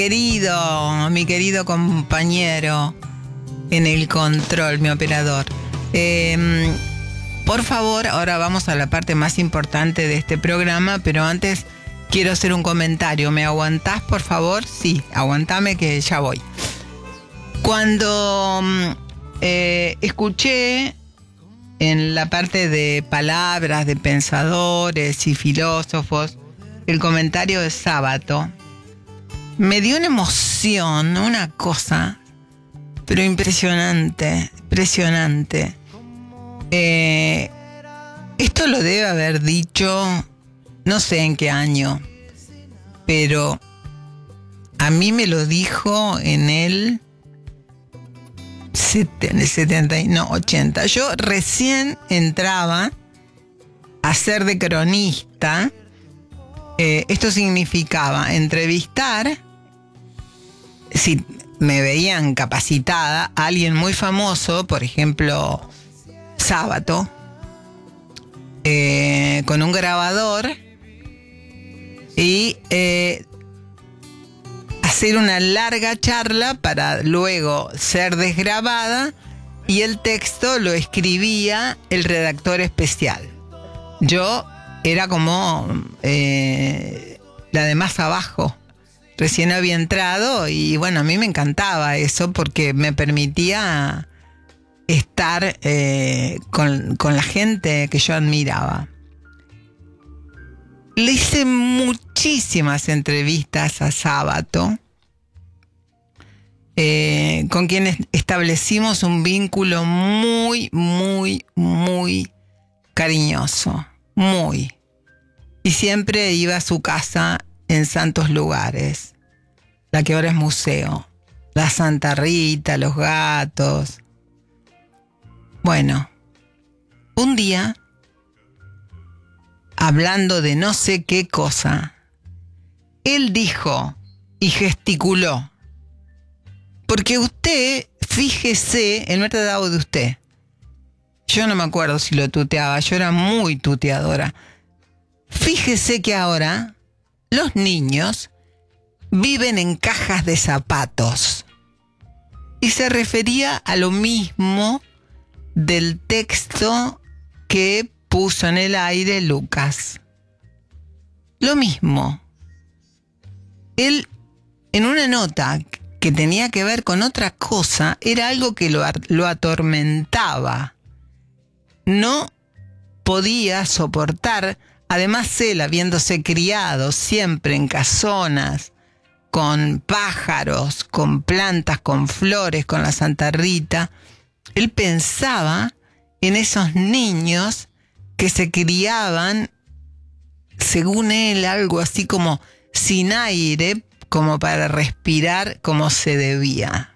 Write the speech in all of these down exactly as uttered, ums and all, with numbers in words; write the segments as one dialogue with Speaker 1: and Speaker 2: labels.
Speaker 1: Querido, mi querido compañero en el control, mi operador. Eh, por favor, ahora vamos a la parte más importante de este programa, pero antes quiero hacer un comentario. ¿Me aguantás, por favor? Sí, aguantame que ya voy. Cuando eh, escuché en la parte de palabras de pensadores y filósofos el comentario de Sábato, me dio una emoción, una cosa, pero impresionante, impresionante. Eh, esto lo debe haber dicho, no sé en qué año, pero a mí me lo dijo en el setenta, no, ochenta. Yo recién entraba a ser de cronista. Eh, esto significaba entrevistar, si me veían capacitada, a alguien muy famoso, por ejemplo, Sábato, eh, con un grabador y eh, hacer una larga charla para luego ser desgrabada y el texto lo escribía el redactor especial. Yo era como eh, la de más abajo. Recién había entrado y bueno, a mí me encantaba eso porque me permitía estar eh, con, con la gente que yo admiraba. Le hice muchísimas entrevistas a Sábato, eh, con quienes establecimos un vínculo muy, muy, muy cariñoso. Muy. Y siempre iba a su casa en santos lugares, la que ahora es museo, la Santa Rita, los gatos. Bueno, un día, hablando de no sé qué cosa, él dijo y gesticuló, porque usted, fíjese, él me ha tratado de usted. Yo no me acuerdo si lo tuteaba, yo era muy tuteadora. Fíjese que ahora los niños viven en cajas de zapatos. Y se refería a lo mismo del texto que puso en el aire Lucas. Lo mismo. Él, en una nota que tenía que ver con otra cosa, era algo que lo, lo atormentaba. No podía soportar, además él habiéndose criado siempre en casonas, con pájaros, con plantas, con flores, con la Santa Rita, él pensaba en esos niños que se criaban, según él, algo así como sin aire, como para respirar como se debía.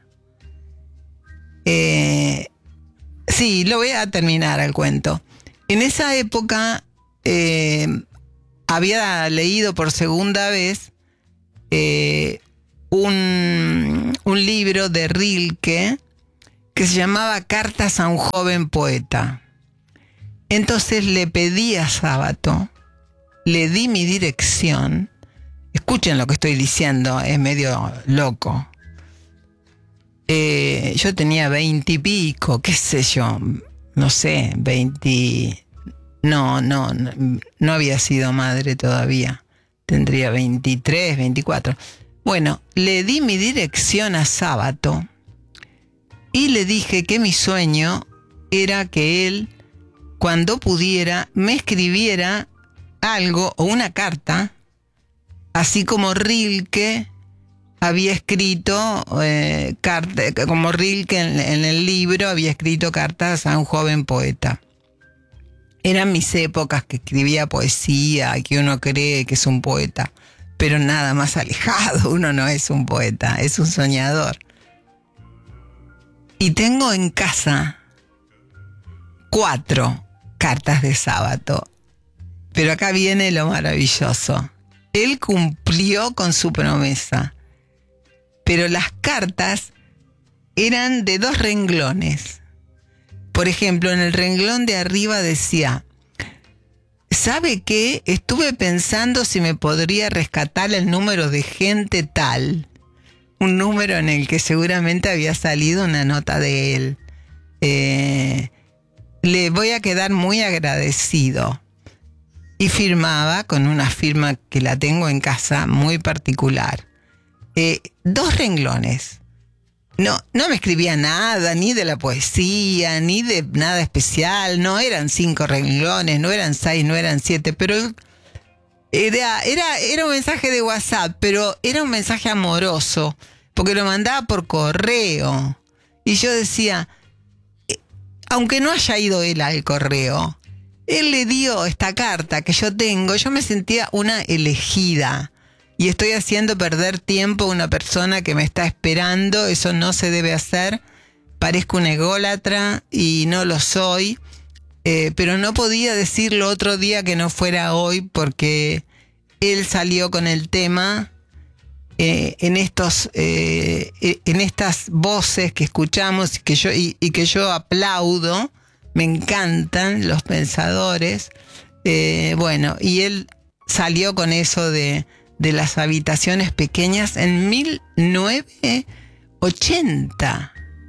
Speaker 1: Eh... Sí, lo voy a terminar el cuento. En esa época eh, había leído por segunda vez eh, un, un libro de Rilke que se llamaba Cartas a un joven poeta. Entonces le pedí a Sábato, le di mi dirección. Escuchen lo que estoy diciendo, es medio loco. Eh, yo tenía veinte y pico, qué sé yo, no sé, veinte, no, no, no, no había sido madre todavía, tendría veintitrés, veinticuatro. Bueno, le di mi dirección a Sábato y le dije que mi sueño era que él, cuando pudiera, me escribiera algo o una carta, así como Rilke había escrito, eh, carta, como Rilke en, en el libro había escrito cartas a un joven poeta. Eran mis épocas que escribía poesía, que uno cree que es un poeta, pero nada más alejado, uno no es un poeta, es un soñador. Y tengo en casa cuatro cartas de Sábato, pero acá viene lo maravilloso. Él cumplió con su promesa. Pero las cartas eran de dos renglones. Por ejemplo, en el renglón de arriba decía: ¿sabe qué? Estuve pensando si me podría rescatar el número de gente tal. un número en el que seguramente había salido una nota de él. Eh, le voy a quedar muy agradecido. Y firmaba con una firma que la tengo en casa muy particular. Eh, dos renglones. No, no me escribía nada, ni de la poesía, ni de nada especial. No eran cinco renglones, no eran seis, no eran siete, pero era, era, era un mensaje de WhatsApp, pero era un mensaje amoroso, porque lo mandaba por correo. Y yo decía, eh, aunque no haya ido él al correo, él le dio esta carta que yo tengo, yo me sentía una elegida. Y estoy haciendo perder tiempo a una persona que me está esperando. Eso no se debe hacer. Parezco una ególatra y no lo soy. Eh, pero no podía decirlo otro día que no fuera hoy, porque él salió con el tema eh, en estos eh, en estas voces que escuchamos y que yo, y, y que yo aplaudo. Me encantan los pensadores. Eh, bueno, y él salió con eso de, de las habitaciones pequeñas en mil novecientos ochenta.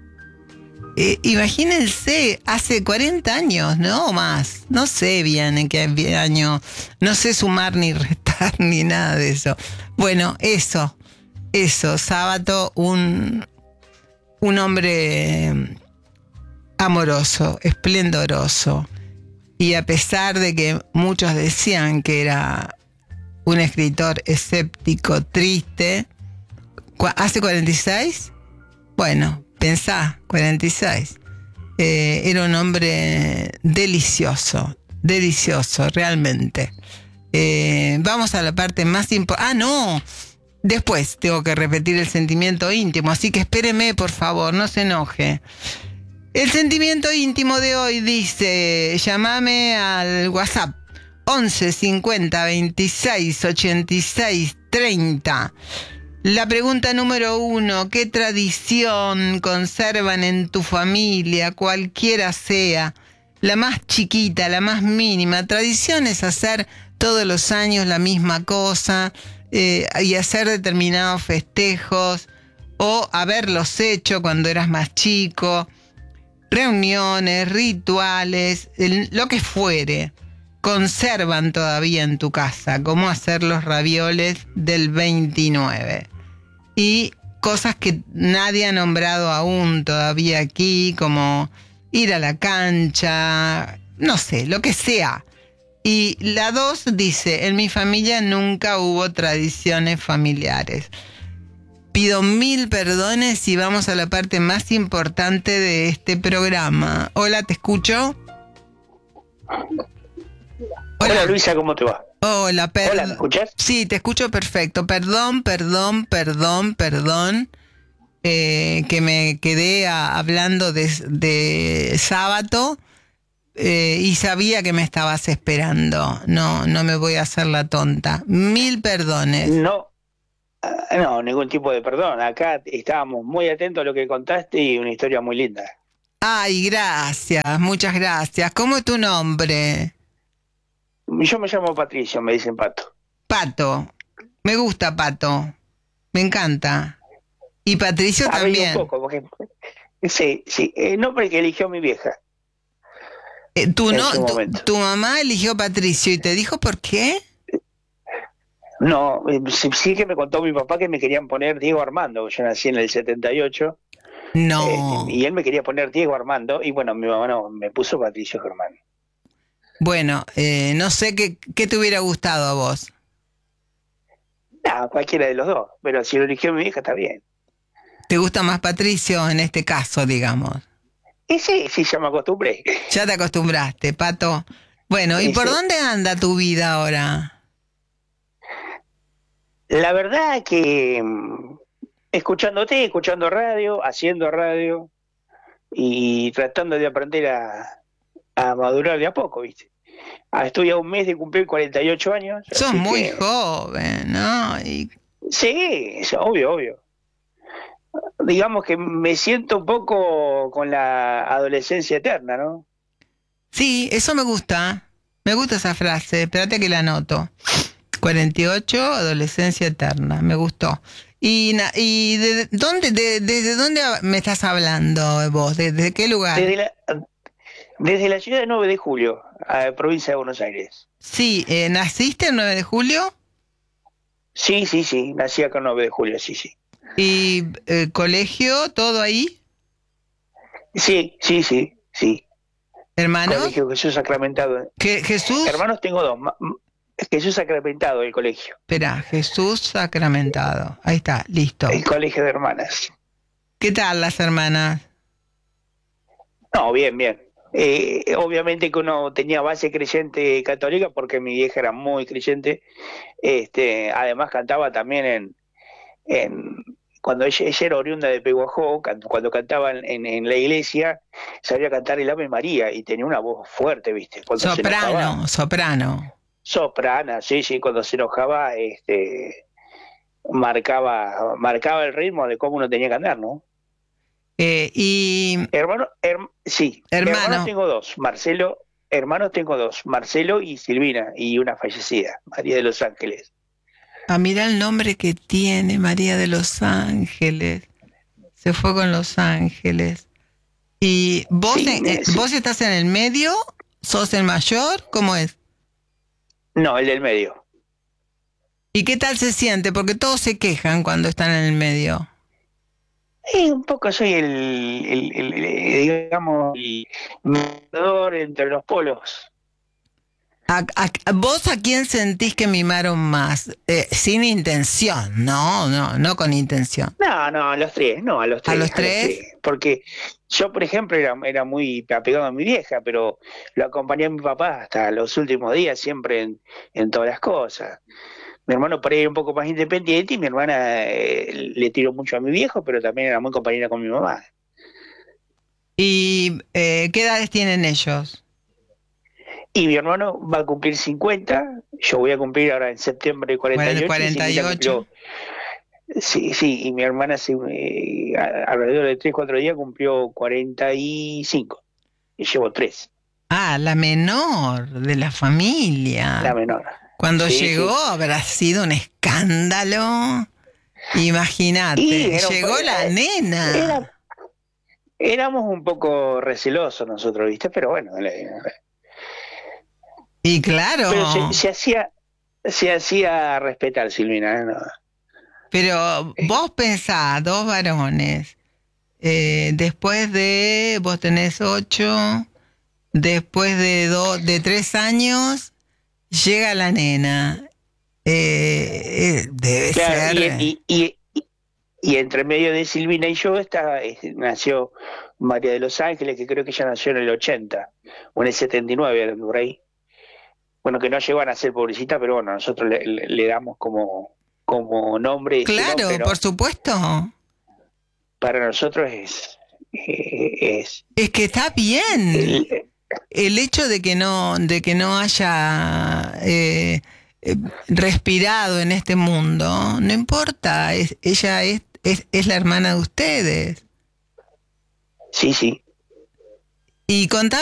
Speaker 1: Eh, imagínense, hace cuarenta años, ¿no? O más. No sé bien en qué año. No sé sumar ni restar ni nada de eso. Bueno, eso. Eso. Sábato, un, un hombre amoroso, esplendoroso, y a pesar de que muchos decían que era un escritor escéptico, triste, hace cuarenta y seis, bueno, pensá, cuarenta y seis, eh, era un hombre delicioso, delicioso, realmente. Eh, vamos a la parte más importante. Ah, no, después tengo que repetir el sentimiento íntimo, así que espéreme, por favor, no se enoje. El sentimiento íntimo de hoy dice, llámame al WhatsApp once cincuenta veintiséis ochenta y seis treinta. La pregunta número uno, ¿qué tradición conservan en tu familia, cualquiera sea, la más chiquita, la más mínima? Tradición es hacer todos los años la misma cosa eh, y hacer determinados festejos o haberlos hecho cuando eras más chico. Reuniones, rituales, el, lo que fuere, conservan todavía en tu casa, como hacer los ravioles del veintinueve. Y cosas que nadie ha nombrado aún todavía aquí, como ir a la cancha, no sé, lo que sea. Y la dos dice, en mi familia nunca hubo tradiciones familiares. Pido mil perdones y vamos a la parte más importante de este programa. Hola, ¿te escucho?
Speaker 2: Hola, Hola Luisa, ¿cómo te va?
Speaker 1: Hola, per-
Speaker 2: Hola, ¿me escuchás?
Speaker 1: Sí, te escucho perfecto. Perdón, perdón, perdón, perdón. Eh, que me quedé a, hablando de, de sábado eh, y sabía que me estabas esperando. No, no me voy a hacer la tonta. Mil perdones.
Speaker 2: No. No, ningún tipo de perdón. Acá estábamos muy atentos a lo que contaste y una historia muy linda.
Speaker 1: Ay, gracias, muchas gracias. ¿Cómo es tu nombre?
Speaker 2: Yo me llamo Patricio, me dicen Pato.
Speaker 1: Pato. Me gusta Pato. Me encanta. Y Patricio
Speaker 2: a
Speaker 1: también.
Speaker 2: Un poco, porque... Sí, sí. El nombre que eligió mi vieja.
Speaker 1: Eh, ¿tú no, tu, ¿Tu mamá eligió Patricio y te dijo por qué?
Speaker 2: No, sí, sí que me contó mi papá que me querían poner Diego Armando. Yo nací en el setenta y ocho.
Speaker 1: No.
Speaker 2: Eh, y él me quería poner Diego Armando. Y bueno, mi mamá no, me puso Patricio Germán.
Speaker 1: Bueno, eh, no sé qué, qué te hubiera gustado a vos.
Speaker 2: No, cualquiera de los dos. Pero si lo eligió mi hija, está bien.
Speaker 1: ¿Te gusta más Patricio en este caso, digamos?
Speaker 2: Y sí, sí, ya me acostumbré.
Speaker 1: Ya te acostumbraste, Pato. Bueno, ¿y, ¿y por sí. dónde anda tu vida ahora?
Speaker 2: La verdad que escuchándote, escuchando radio, haciendo radio y tratando de aprender a, a madurar de a poco, ¿viste? Estoy a un mes de cumplir cuarenta y ocho años.
Speaker 1: Sos muy
Speaker 2: que...
Speaker 1: joven, ¿no? Y...
Speaker 2: Sí, es obvio, obvio. Digamos que me siento un poco con la adolescencia eterna, ¿no?
Speaker 1: Sí, eso me gusta. Me gusta esa frase. Espérate que la anoto. cuarenta y ocho, adolescencia eterna. Me gustó. ¿Y, na- y de dónde, de, desde dónde me estás hablando vos? ¿Desde qué lugar?
Speaker 2: Desde la, desde la ciudad de nueve de julio, a provincia de Buenos Aires.
Speaker 1: Sí, eh, ¿naciste el nueve de julio?
Speaker 2: Sí, sí, sí, nací acá el nueve de julio, sí, sí.
Speaker 1: ¿Y eh, colegio, todo ahí?
Speaker 2: Sí, sí, sí, sí.
Speaker 1: ¿Hermanos?
Speaker 2: Colegio Jesús Sacramentado.
Speaker 1: ¿Que Jesús?
Speaker 2: Hermanos tengo dos. ma- m- Jesús Sacramentado, el colegio.
Speaker 1: Espera, Jesús sacramentado. Ahí está, listo.
Speaker 2: El colegio de hermanas.
Speaker 1: ¿Qué tal las hermanas?
Speaker 2: No, bien, bien. Eh, obviamente que uno tenía base creyente católica porque mi vieja era muy creyente. Este, además cantaba también en, en cuando ella, ella era oriunda de Peguajó, can- cuando cantaba en, en- en la iglesia, sabía cantar el Ave María y tenía una voz fuerte, ¿viste? Cuando se enojaba,
Speaker 1: Soprano, soprano.
Speaker 2: soprana, sí, sí, cuando se enojaba, este, marcaba, marcaba el ritmo de cómo uno tenía que andar, ¿no?
Speaker 1: Eh, y
Speaker 2: Hermano, herm- sí, hermanos
Speaker 1: hermano,
Speaker 2: tengo dos, Marcelo, hermanos tengo dos, Marcelo y Silvina, y una fallecida, María de los Ángeles.
Speaker 1: ah, mira el nombre que tiene María de los Ángeles. Se fue con Los Ángeles. ¿Y vos,
Speaker 2: Sí,
Speaker 1: en- eh,
Speaker 2: me- sí.
Speaker 1: vos estás en el medio? ¿Sos el mayor? ¿Cómo es?
Speaker 2: No, el del medio.
Speaker 1: ¿Y qué tal se siente? Porque todos se quejan cuando están en el medio.
Speaker 2: Y un poco soy el, el- el- el, digamos, el mediador entre los polos.
Speaker 1: ¿A, a- vos a quién sentís que mimaron más? Eh, sin intención, no, no, no con intención.
Speaker 2: No, no, a los tres, no, a los tres.
Speaker 1: ¿A los tres?
Speaker 2: Porque yo, por ejemplo, era, era muy apegado a mi vieja, pero lo acompañé a mi papá hasta los últimos días, siempre en, en todas las cosas. Mi hermano por ahí era un poco más independiente y mi hermana eh, le tiró mucho a mi viejo, pero también era muy compañera con mi mamá.
Speaker 1: ¿Y eh, qué edades tienen ellos?
Speaker 2: Y mi hermano va a cumplir cincuenta, yo voy a cumplir ahora en septiembre cuarenta y ocho, y
Speaker 1: cuarenta y
Speaker 2: Silvina
Speaker 1: ocho.
Speaker 2: cumplió, sí, sí, y mi hermana se, eh, a- alrededor de tres cuatro días cumplió cuarenta y cinco, y llevo tres,
Speaker 1: Ah, la menor de la
Speaker 2: la
Speaker 1: familia.
Speaker 2: menor.
Speaker 1: Cuando
Speaker 2: Sí,
Speaker 1: llegó
Speaker 2: sí.
Speaker 1: habrá sido un escándalo.
Speaker 2: Y
Speaker 1: Imagínate,
Speaker 2: era un
Speaker 1: llegó
Speaker 2: po-
Speaker 1: la
Speaker 2: eh,
Speaker 1: nena.
Speaker 2: era- éramos un poco recelosos nosotros, ¿viste? Pero bueno, le-
Speaker 1: Y claro,
Speaker 2: pero se, se hacía se hacía respetar, Silvina, ¿eh? No,
Speaker 1: pero
Speaker 2: eh,
Speaker 1: vos pensás, dos varones, eh, después de, vos tenés ocho, después de, do- de tres años, llega la nena. Eh, eh, debe
Speaker 2: claro, y,
Speaker 1: ser...
Speaker 2: y, y, y entre medio de Silvina y yo está, eh, nació María de los Ángeles, que creo que ella nació en el ochenta o en el setenta y nueve, por ahí. Bueno, que no llegó a nacer pobrecita, pero bueno, nosotros le, le- le damos como, como nombre ese nombre,
Speaker 1: Claro, por
Speaker 2: ¿no?
Speaker 1: supuesto.
Speaker 2: Para nosotros es, eh, es
Speaker 1: Es que está bien.
Speaker 2: el-
Speaker 1: El hecho de que no, de que no haya eh, eh, respirado en este mundo, no importa. Es, ella es, es, es la hermana de ustedes.
Speaker 2: sí, sí.
Speaker 1: Y contá